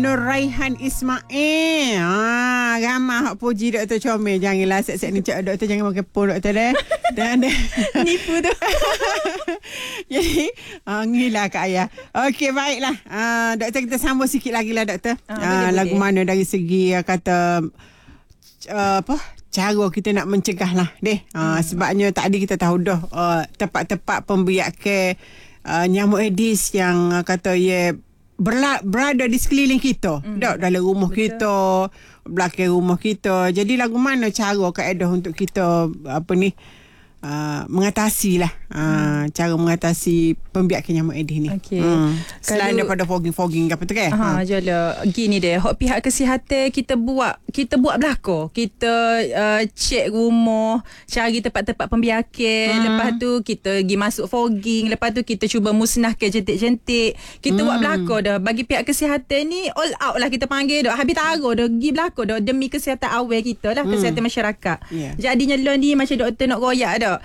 Nur Raihan Ismail. Ramai hak puji Dr. Comel. Janganlah set-set ni cak doktor, jangan makan pun doktor dah. Dan nipu tu. Jadi ngilah Kak Ayah. Okey, baiklah. Doktor, kita sambung sikit lagi lah doktor. Lagu mana dari segi kata cara kita nak mencegah lah deh. Sebabnya tadi kita tahu dah tempat-tempat pembiakan nyamuk Aedes yang kata berada di sekeliling kita. Dalam rumah kita, belakang rumah kita. Jadi lagu mana cara kaedah untuk kita mengatasi lah cara mengatasi pembiakan nyamuk Aedes ni. Selain daripada fogging apa tu kan? Jala gini deh, hak pihak kesihatan kita buat belakang. Kita cek rumah, cari tempat-tempat pembiakan, lepas tu kita pergi masuk fogging, lepas tu kita cuba musnahkan jentik-jentik. Kita buat belakang dah. Bagi pihak kesihatan ni all out lah kita panggil dah. Habis taruh dah pergi belakang dah demi kesihatan awal kita lah, kesihatan masyarakat. Jadinya lo ni macam doktor nak royak dah.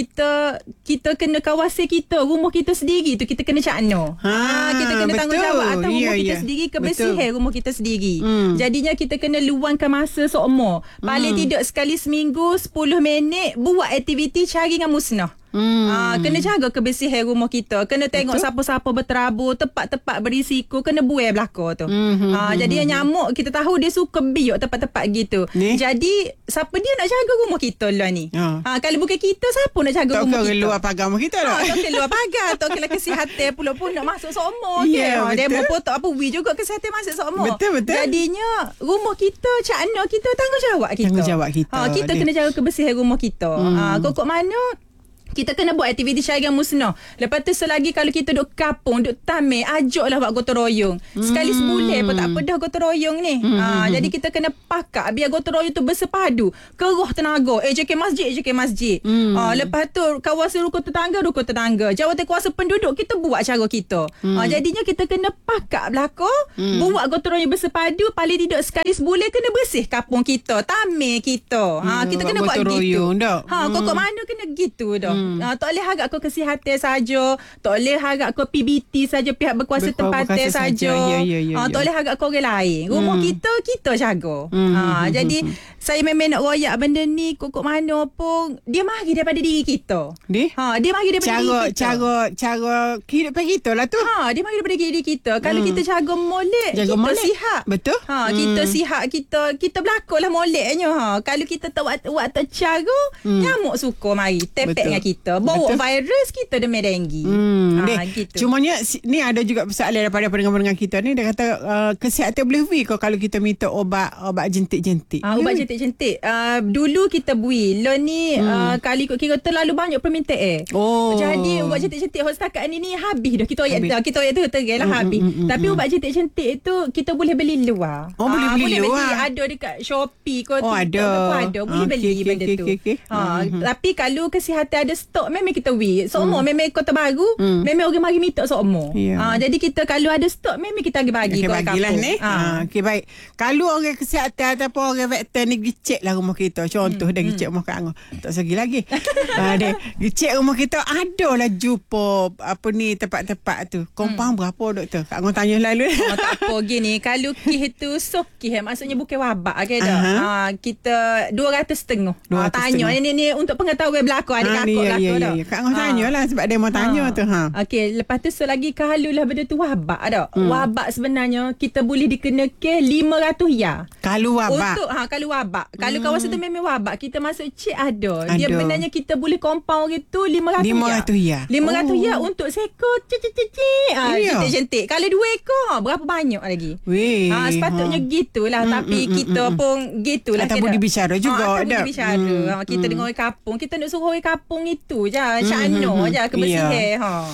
Kita kena kawasan kita, rumah kita sendiri tu kita kena cakno. Kita kena tanggungjawab atas rumah kita sendiri, kebersihan rumah kita sendiri. Jadinya kita kena luangkan masa seumpur. Paling tidak sekali seminggu 10 minit buat aktiviti cari dengan musnah. Kena jaga kebersihan rumah kita. Kena tengok siapa-siapa berterabur, tempat-tempat berisiko kena buai belakang tu. Jadi yang nyamuk kita tahu dia suka biok tempat-tempat gitu. Jadi siapa dia nak jaga rumah kita lah ni? Kalau bukan kita, siapa nak jaga rumah kita? Tak keluar pagar rumah kita lah. Tak keluar pagar. Tak keluar kesihatan pun nak masuk seumur. Demo potong apa we juga kesihatan masuk seumur. Betul. Jadinya rumah kita, cakna kita, tanggungjawab kita. Kita kena jaga kebersihan rumah kita. Kok mana kita kena buat aktiviti carian musnah. Lepas tu selagi kalau kita duk kapung, duk tamik, ajaklah buat gotong royong. Sekali sebulan pun tak apa dah gotong royong ni. Jadi kita kena pakak biar gotong royong tu bersepadu. Keruh tenaga. JK masjid. Lepas tu kawasan rukun tetangga. Jawatan kuasa penduduk kita buat cara kita. Jadinya kita kena pakak belakang, buat gotong royong bersepadu. Paling tidak sekali sebulan kena bersih kapung kita, tamik kita. Kita kena buat gitu. Kok mana kena gitu dah. Tak boleh harap kau kesihatan saja, tak boleh harap kau PBT saja, pihak berkuasa tempatan saja. Tak boleh harap kau orang lain. Rumah kita jaga. Jadi saya memang nak royak benda ni kok mana pun dia mari daripada diri kita. Dia mari daripada diri kita. Cara kehidupan kita lah tu. Dia mari daripada diri kita. Kalau kita jaga molek, kita sihat. Betul. Kita sihat, kita belakanglah moleknya. Kalau kita tak buat tak cara, nyamuk suka mari tepek dengan kita. Bawa virus kita demam denggi. Gitu. Cumanya ni ada juga persoalan daripada pendengar-pendengar kita ni. Dia kata kesihatan boleh beri kalau kita minta obat jentik-jentik. Ubat jentik-jentik. Dulu kita beri. Lo ni kali kira terlalu banyak permintaan. Jadi ubat jentik-jentik setakat ni habis dah. Kita ayat tu tergelah habis. Tapi ubat jentik-jentik tu kita boleh beli luar. Boleh beli luar. Ada dekat Shopee ke ada. Boleh beli benda tu. Tapi kalau kesihatan ada stok, memang kita semua memang kota baru, memang orang mari minta semua. Jadi kita kalau ada stok memang kita bagi ke bagilah ni. Okey, baik. Kalau orang kesihatan ataupun orang veteran ni gicek lah rumah kita. Contoh dah gicek rumah Kak Angah. Tak segi lagi. Dia gicek rumah kita, adalah jumpa tempat-tempat tu. Kompang berapa doktor? Kak Angah tanya lalu. Tak apa gini, kalau kih tu sokih maksudnya bukan wabak ke dah. Kita 250. Tanya ni untuk pengetahuan belakang adik kakak belakang dah. Kak Angah tanya lah sebab dia mau tanya tu. Okey, lepas tu selagi kalau lah benda tu wabak dah. Wabak sebenarnya kita boleh dikenakan 500 ya. Kalau wabak. Untuk kalau wabak. Kalau kawasan tu memang wabak, kita masuk cek ada. Dia benarnya kita boleh compound gitu 500 ya. 500 ya untuk seekor jentik-jentik. Kalau 2 ekor berapa banyak lagi? Sepatutnya gitulah. Tapi kita pun gitulah. Tak boleh bicara juga. Tak boleh bicara. Kita dengan orang kapung, kita nak suruh orang kapung itu je. Syakno je kebersihan.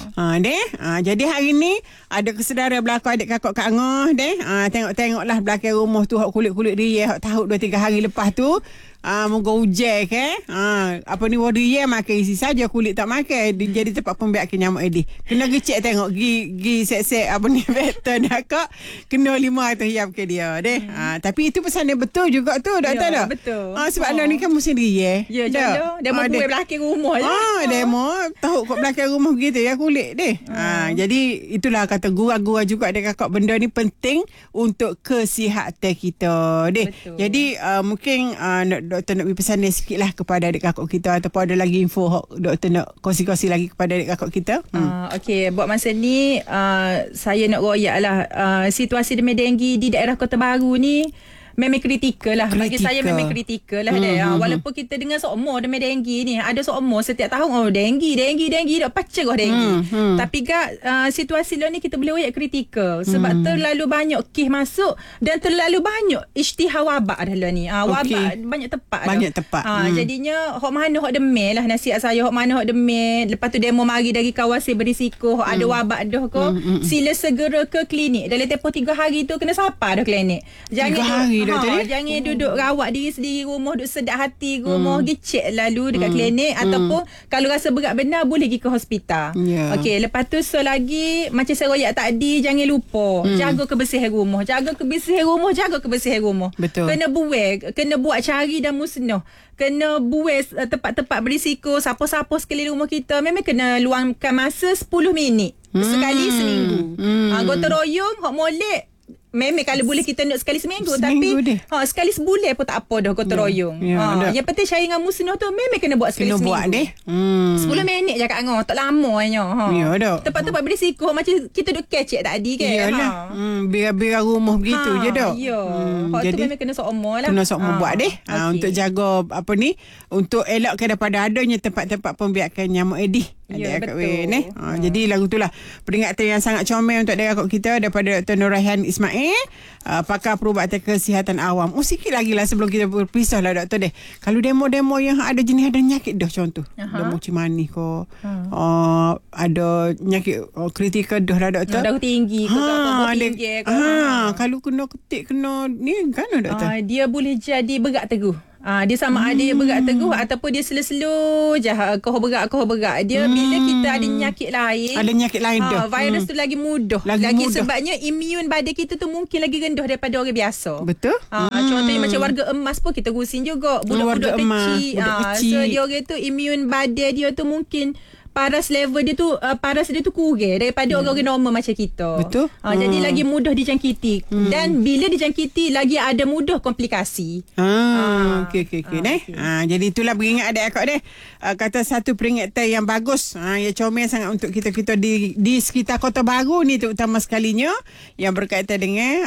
Jadi hari ni ada kesedaran berlaku adik kakak Kak Angah deh. Tengoklah belakang rumah tu hak kulit-kulit dia hak tahu 2-3 hari lepas tu moga hujan ke. Apa ni waria makan isi saja kulit tak makan. Jadi tempat pembiakan nyamuk Aedes. Kena gecek tengok gi set-set apa ni veteran akak kena 500 hiap ke dia deh. Tapi itu pesan dia betul juga tu doktor dah. Betul. Sebab ni kan musim dia. Ya jauh. Demo buat belakang rumah je. Demo tahu kat belakang rumah begitu ya kulit deh. Jadi itulah kata gurau-gurau juga dia kakak benda ni penting untuk kesihatan kita deh. Jadi mungkin doktor nak beri pesan dia sikit lah kepada adik kakak kita ataupun ada lagi info doktor nak kongsi-kongsi lagi kepada adik kakak kita. Okey, buat masa ni saya nak royak lah situasi demam denggi di daerah Kota Baru ni memang kritikal lah. Bagi saya memang kritikal lah. Walaupun kita dengar seumur demam denggi ni, ada seumur setiap tahun denggi dak pacarah denggi. Tapi situasi ni kita boleh royak kritikal sebab terlalu banyak kes masuk dan terlalu banyak isytihar wabak dah ni. Wabak banyak tepat. Jadinya hok mana hok demam lah nasihat saya, hok mana hok demam, lepas tu demo mari dari kawasan berisiko, hok ada wabak dah ko, sila segera ke klinik. Dalam tempoh 3 hari tu kena sapa dah klinik. Jangan duduk rawat diri sendiri rumah, duduk sedap hati rumah, gecek lalu dekat klinik ataupun kalau rasa berat benar boleh pergi ke hospital. Okey, lepas tu lagi macam saya royak tadi, jangan lupa jaga kebersihan rumah, Betul. Kena buat cari dan musnah. Kena buat tempat-tempat berisiko, siapa-siapa sekeliling rumah kita memang kena luangkan masa 10 minit sekali seminggu. Gotong royong hok molek memang kalau boleh kita nak sekali seminggu tapi sekali sebulan pun tak apa dah gotong royong. Yang penting cari dengan musnah tu memang kena buat sekali seminggu. Kena buat 10 minit je kat ngah, tak lama nya. Tempat-tempat berisiko macam kita duk kecek tadi kan. Biar rumah begitu je dah. Jadi tu memang kena seumur lah. Kena seumur buat deh. Untuk jaga apa ni, untuk elakkan daripada adanya tempat-tempat pembiakan nyamuk Aedes. Betul. Jadi lagu itulah peringatan yang sangat comel untuk dekat kita daripada Dr. Nur Raihan Ismail, pakar perubatan kesihatan awam. Sikit lagi lah sebelum kita berpisah lah doktor deh. Kalau demo-demo yang ada jenis ada nyakit dah contoh. Demo cimani ko. Ada nyakit kritikal dah lah doktor. Darah tinggi ke tinggi ke. Kalau kena ketik kena ni kan doktor. Dia boleh jadi berat teguh. Dia sama ada dia berat teguh ataupun dia slow-slow je koh berat. Dia bila kita ada nyakit lain dah. Virus tu lagi mudah. Sebabnya imun badan kita tu mungkin lagi rendah daripada orang biasa. Betul. Contohnya macam warga emas pun kita gusin juga. Budak-budak kecil. So dia orang tu imun badan dia tu mungkin paras level dia tu kurang daripada orang-orang normal macam kita. Betul. Jadi lagi mudah dijangkiti dan bila dijangkiti lagi ada mudah komplikasi. Okey. Jadi itulah beringat adik akak deh. Kata satu peringatan yang bagus, yang comel sangat untuk kita di sekitar Kota Baru ni terutama sekalinya yang berkaitan dengan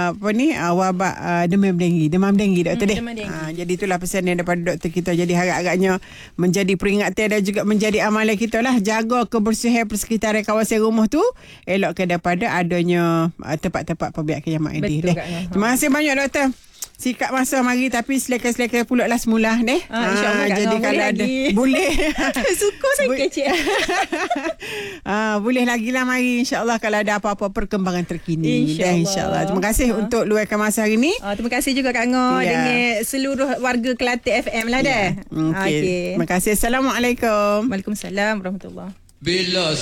wabak demam denggi doktor deh. Jadi itulah pesan yang daripada doktor kita. Jadi harap-harapnya menjadi peringatan dan juga menjadi amalan kita lah, jaga kebersihan persekitaran kawasan rumah tu, elakkan daripada adanya tempat-tempat pembiakan nyamuk Aedes. Terima kasih banyak doktor. Sikat masa mari tapi seleka-seleka pula lah semula deh. InsyaAllah jadi kalau ada boleh suka saya kecil. Boleh lagi lah mari insyaAllah kalau ada apa-apa perkembangan terkini. InsyaAllah. Terima kasih untuk luangkan masa hari ni. Terima kasih juga Kak Ngah dengan seluruh warga Kelantan FM lah dah. Okay. Terima kasih. Assalamualaikum. Waalaikumsalam warahmatullahi. Bila